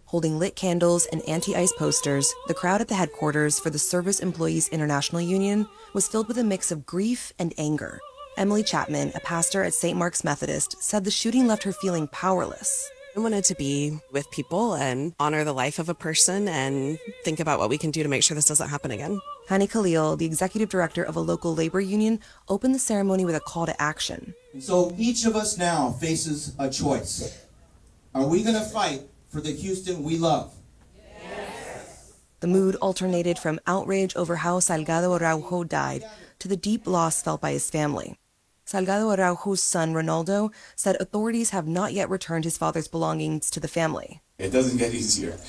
Holding lit candles and anti-ICE posters, the crowd at the headquarters for the Service Employees International Union was filled with a mix of grief and anger. Emily Chapman, a pastor at St. Mark's Methodist, said the shooting left her feeling powerless. I wanted to be with people and honor the life of a person and think about what we can do to make sure this doesn't happen again. Hani Khalil, the executive director of a local labor union, opened the ceremony with a call to action. So each of us now faces a choice. Are we going to fight for the Houston we love? Yes. The mood alternated from outrage over how Salgado Araujo died to the deep loss felt by his family. Salgado Araujo's son, Ronaldo, said authorities have not yet returned his father's belongings to the family. It doesn't get easier.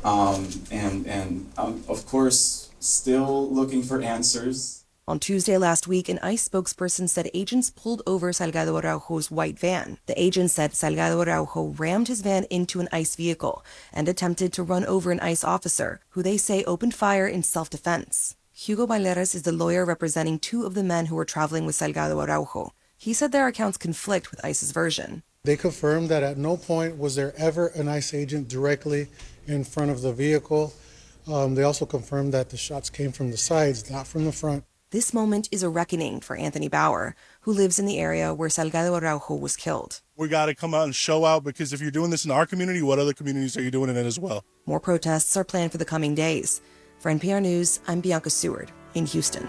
Of course, still looking for answers. On Tuesday last week, an ICE spokesperson said agents pulled over Salgado Araujo's white van. The agent said Salgado Araujo rammed his van into an ICE vehicle and attempted to run over an ICE officer, who they say opened fire in self-defense. Hugo Baileras is the lawyer representing two of the men who were traveling with Salgado Araujo. He said their accounts conflict with ICE's version. They confirmed that at no point was there ever an ICE agent directly in front of the vehicle. They also confirmed that the shots came from the sides, not from the front. This moment is a reckoning for Anthony Bauer, who lives in the area where Salgado Araujo was killed. We got to come out and show out, because if you're doing this in our community, what other communities are you doing it in as well? More protests are planned for the coming days. For NPR News, I'm Bianca Seward in Houston.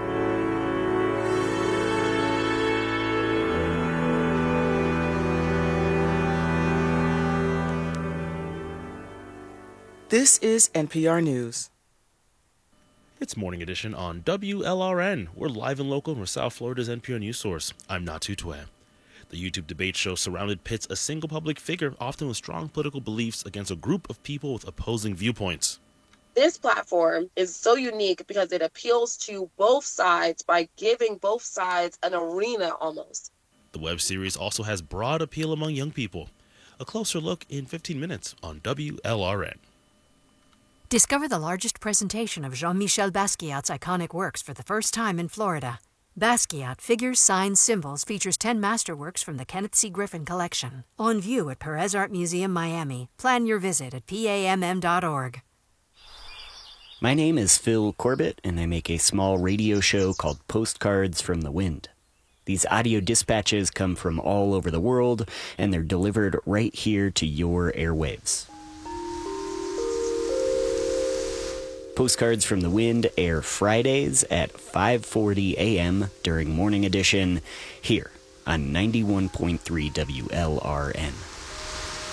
This is NPR News. It's Morning Edition on WLRN. We're live and local in South Florida's NPR News source. I'm Natu Tue. The YouTube debate show Surrounded pits a single public figure, often with strong political beliefs, against a group of people with opposing viewpoints. This platform is so unique because it appeals to both sides by giving both sides an arena almost. The web series also has broad appeal among young people. A closer look in 15 minutes on WLRN. Discover the largest presentation of Jean-Michel Basquiat's iconic works for the first time in Florida. Basquiat Figures, Signs, Symbols features 10 masterworks from the Kenneth C. Griffin Collection. On view at Perez Art Museum, Miami. Plan your visit at PAMM.org. My name is Phil Corbett, and I make a small radio show called Postcards from the Wind. These audio dispatches come from all over the world, and they're delivered right here to your airwaves. Postcards from the Wind air Fridays at 5:40 a.m. during Morning Edition, here on 91.3 WLRN.